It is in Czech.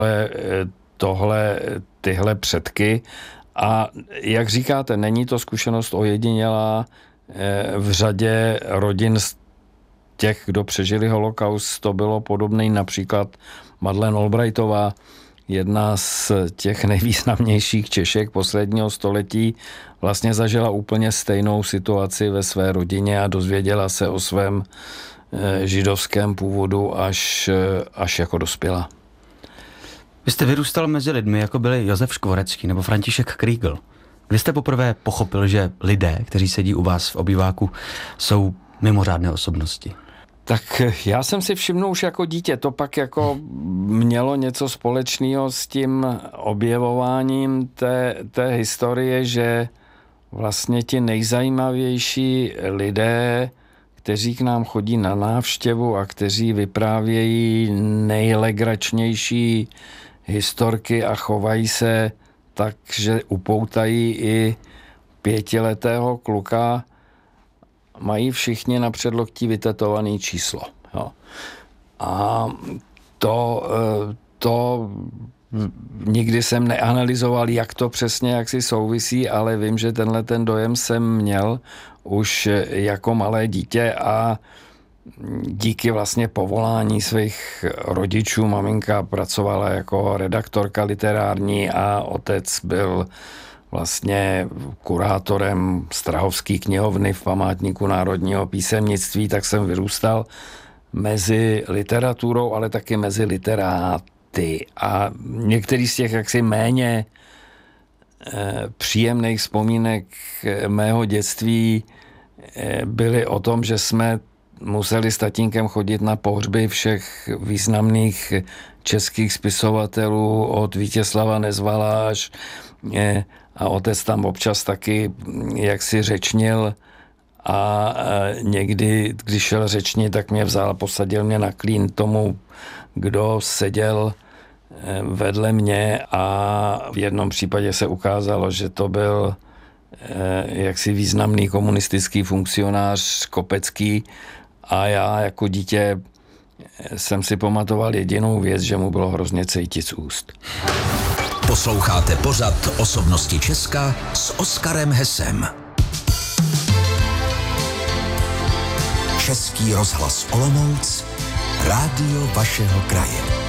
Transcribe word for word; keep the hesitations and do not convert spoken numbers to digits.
tohle, tyhle předky. A jak říkáte, není to zkušenost ojedinělá. V řadě rodin z těch, kdo přežili holokaust, to bylo podobné, například Madeleine Albrightová, jedna z těch nejvýznamnějších Češek posledního století, vlastně zažila úplně stejnou situaci ve své rodině a dozvěděla se o svém židovském původu až, až jako dospělá. Vy jste vyrůstal mezi lidmi, jako byli Josef Škvorecký nebo František Kriegl. Kdy jste poprvé pochopil, že lidé, kteří sedí u vás v obýváku, jsou mimořádné osobnosti? Tak já jsem si všimnul už jako dítě, to pak jako mělo něco společného s tím objevováním té, té historie, že vlastně ti nejzajímavější lidé, kteří k nám chodí na návštěvu a kteří vyprávějí nejlegračnější historky a chovají se tak, že upoutají i pětiletého kluka, mají všichni na předloktí vytetovaný číslo. Jo. A to, to nikdy jsem neanalyzoval, jak to přesně jak si souvisí, ale vím, že tenhle ten dojem jsem měl už jako malé dítě a díky vlastně povolání svých rodičů, maminka pracovala jako redaktorka literární a otec byl vlastně kurátorem Strahovské knihovny v Památníku národního písemnictví, tak jsem vyrůstal mezi literaturou, ale taky mezi literáty. A některý z těch jaksi méně eh, příjemných vzpomínek mého dětství eh, byly o tom, že jsme museli s tatínkem chodit na pohřby všech významných českých spisovatelů od Vítězslava Nezvala až eh, a otec tam občas taky jaksi řečnil a někdy, když šel řečnit, tak mě vzal a posadil mě na klín tomu, kdo seděl vedle mě a v jednom případě se ukázalo, že to byl jaksi významný komunistický funkcionář Kopecký a já jako dítě jsem si pamatoval jedinou věc, že mu bylo hrozně cítit z úst. Posloucháte pořad Osobnosti Česka s Oskarem Hesem. Český rozhlas Olomouc, rádio vašeho kraje.